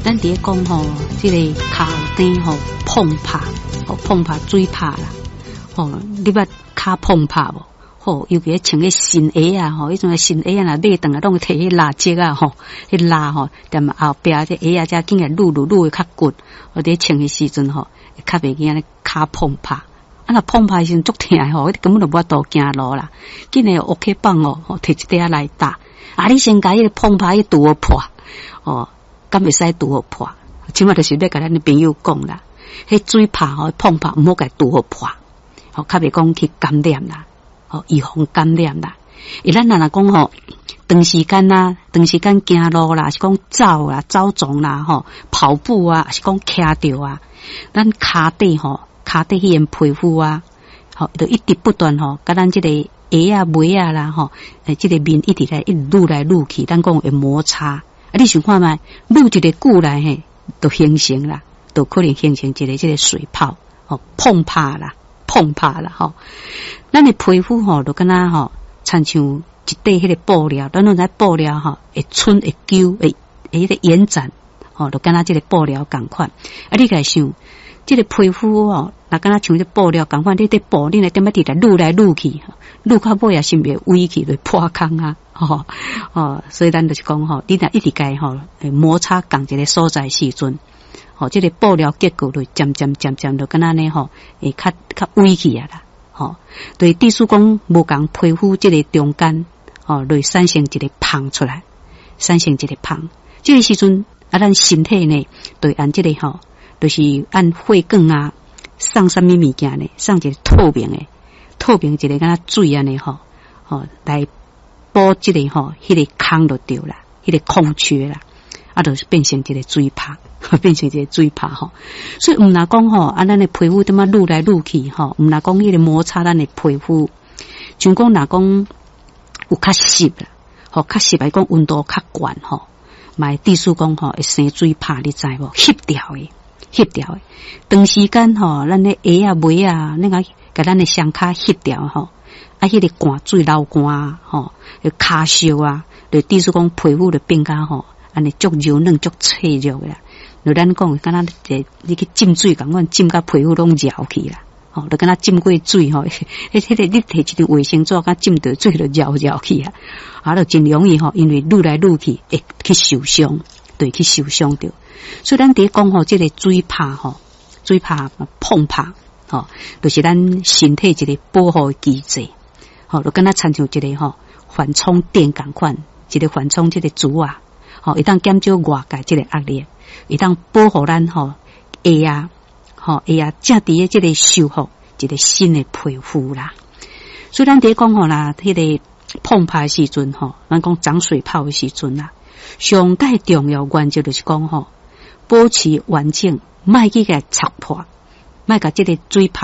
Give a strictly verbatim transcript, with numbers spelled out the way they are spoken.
咱伫讲吼，即、這个骹底吼碰拍，吼碰拍水拍啦，吼你捌骹碰拍无？吼，尤其穿个新鞋啊，吼，迄种个新鞋啊，若买顿啊，拢摕迄蜡质啊，吼，迄蜡吼，踮后壁这鞋啊，才紧个撸撸撸较骨，我伫穿的时阵吼，较袂惊咧骹碰拍。啊，若碰拍时阵足疼吼，根本就无法度行路啦。紧个乌克棒哦，吼，摕一块来打。啊，你先甲迄个碰拍迄拄好破，哦，敢会使拄好破？即码就是要甲咱的朋友讲啦，迄水拍吼碰拍毋好甲拄好破，吼，较袂讲去感染啦。哦，预防感染啦。伊咱若若讲吼，长时间啦，长时间行路啦，是讲走啦、走动啦，吼，跑步啊，是讲徛着啊，咱骹底吼，骹底迄件皮肤啊，吼，就一直不断吼，甲咱即个鞋啊、袜啊啦，吼，诶，即个面一直来一直撸来撸去，咱讲会摩擦。啊，你想看觅，撸一个久来嘿，就形成啦，就可能形成一个即个水泡，吼，碰拍啦。碰拍啦吼，咱的皮肤吼就敢若吼，亲像一块迄个布料，咱拢知布料吼会伸会揪会会迄个延展，吼就敢若即个布料共款。啊，你家想，即、這个皮肤吼，若敢若像这布料共款，你伫布你来点仔伫来撸来撸去，撸到尾啊，是毋是歪去就破空啊？吼哦，所以咱就是讲吼，你若一直家吼摩擦共一个所在时阵。吼，即、這个布料结构就渐渐渐渐就敢若呢吼，会较较歪去啊啦，吼，对，地属讲无共皮肤即个中间，吼，就产生一个胖出来，产生一个胖。即、這個时阵啊，咱身体呢，对按即、這個吼，就是按血管啊，送啥物物件呢？送一个透明的，透明一个敢若水安尼吼，吼来补即、這個吼，迄、那個空就对啦，迄、那個空缺啦，啊，就是变成一个水泡。变成一个水泡吼，所以毋若讲吼，啊，咱的皮肤点仔撸来撸去吼，毋若讲迄个摩擦咱的皮肤，像讲若讲有较湿啦，吼较湿来讲温度较悬吼，嘛地属讲吼会生水泡，你知无？翕掉的，翕掉的，长时间吼，咱的鞋啊、袜啊，那个甲咱的双骹翕掉吼，啊，迄、那个汗水流汗吼，就骹烧啊，就地属讲皮肤就变甲吼，安尼足柔软、足脆弱的啦。就咱讲，敢若这你去浸水共款，浸甲皮肤拢绕去啦，吼，就敢若浸过水吼，迄迄个你摕一张卫生纸，甲浸着水就绕绕去啊，啊，就真容易吼，因为撸来撸去会去受伤，对，去受伤着。所以咱伫讲吼，即个水拍吼，水拍碰拍吼，就是咱身体一个保护机制，吼，就敢若亲像一个吼缓冲垫共款，一个缓冲即个珠啊，吼，一旦减少外界即个压力。会当保护咱吼鞋啊，吼鞋啊，正伫诶即个修复一个新的皮肤啦。所以咱伫讲吼啦，迄、那个碰拍时阵吼，咱讲长水泡的时阵啦，上界重要原则就是讲吼，保持完整，莫去甲擦破，莫甲即个水泡。